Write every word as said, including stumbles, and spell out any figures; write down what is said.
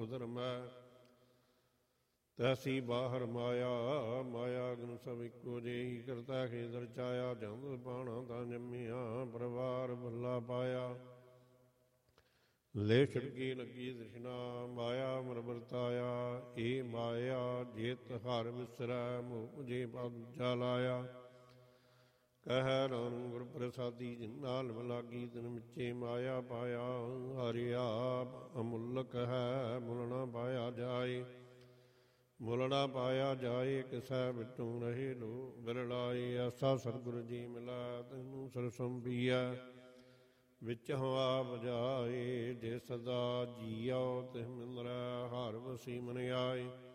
ਉਦਰ ਮੈਂ ਤੈਸੀ ਬਾਹਰ ਮਾਇਆ, ਮਾਇਆ ਗੁਣ ਸਭ ਇੱਕੋ ਜਿਹੀ ਕਰਤਾ ਖੇਦਰ ਚਾਇਆ, ਜੰਦ ਪਾਣਾ ਤਾਂ ਜੰਮਿਆ ਪਰਿਵਾਰ ਭੱਲਾ ਪਾਇਆ। ਲੈ ਛੜਕੀ ਲੱਗੀ ਤ੍ਰਿਸ਼ਨਾ ਮਾਇਆ ਮਰ ਵਰਤਾਇਆ, ਇਹ ਮਾਇਆ ਜੇਤ ਹਰ ਵਿਸਰੈ ਮੋਹ ਜੇ ਪਦ ਲਾਇਆ। ਕਹਿ ਨਾਨਕ ਗੁਰ ਪ੍ਰਸਾਦੀ ਜਿਨ ਨਾਲ ਮਲਾਗੀ ਤਿਨ ਮਿੱਚੇ ਮਾਇਆ ਪਾਇਆ, ਹਰਿ ਆਪ ਅਮੁੱਲਕ ਹੈ ਮੁੱਲ ਨਾ ਪਾਇਆ ਜਾਏ, ਮੁੱਲ ਨਾ ਪਾਇਆ ਜਾਏ ਕਿਸੈ ਬਿਟੂ ਰਹੇ ਲੋ ਬਿਰਲਾਏ। ਐਸਾ ਸਤਿਗੁਰ ਜੀ ਮਿਲਾ ਤੈਨੂੰ ਸਰਸੰਭੀਆ, ਵਿੱਚ ਹਵਾ ਬਜਾਏ ਜੇ ਸਦਾ ਜੀਉ ਤਿਹ ਮਿਲਰੈ ਹਰ ਵਸੀ ਮਨ ਆਏ।